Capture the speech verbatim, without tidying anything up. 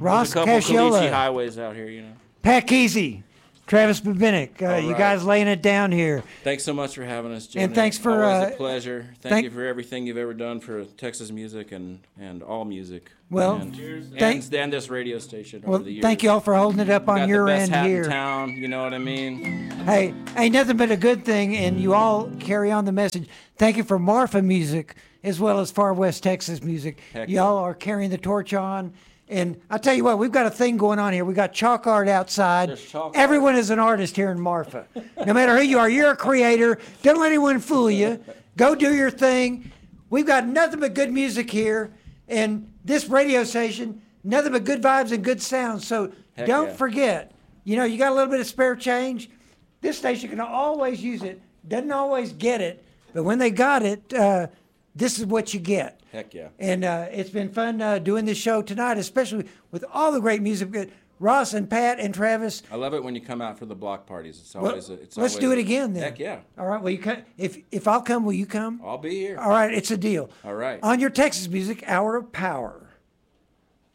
Ross There's a couple Caliche Casciola, highways out here, you know. Pat Kesey, Travis Babinick, uh, All you right. guys laying it down here. Thanks so much for having us, Jim. And thanks for, Always uh, a pleasure. Thank, thank- you for everything you've ever done for Texas music and, and all music. Well, and, thank- and, and this radio station Well, over the years. thank you all for holding it up We on got your the best end hat here. in town, you know what I mean? Hey, ain't nothing but a good thing, and you all carry on the message. Thank you for Marfa music as well as Far West Texas music. Heck Y'all are carrying the torch on. And I tell you what, we've got a thing going on here. We got chalk art outside. There's chalk Everyone is an artist here in Marfa. No matter who you are, you're a creator. Don't let anyone fool you. Go do your thing. We've got nothing but good music here, and this radio station, nothing but good vibes and good sounds. So Heck don't yeah. forget, you know, you got a little bit of spare change. This station can always use it. Doesn't always get it, but when they got it, uh, this is what you get. Heck yeah. And uh, it's been fun uh, doing this show tonight, especially with all the great music. that Ross and Pat and Travis. I love it when you come out for the block parties. It's Well, always. a, it's let's always do it a- again then. Heck yeah. All right. Well, you come, if if I'll come, will you come? I'll be here. All right. It's a deal. All right. On your Texas Music Hour of Power.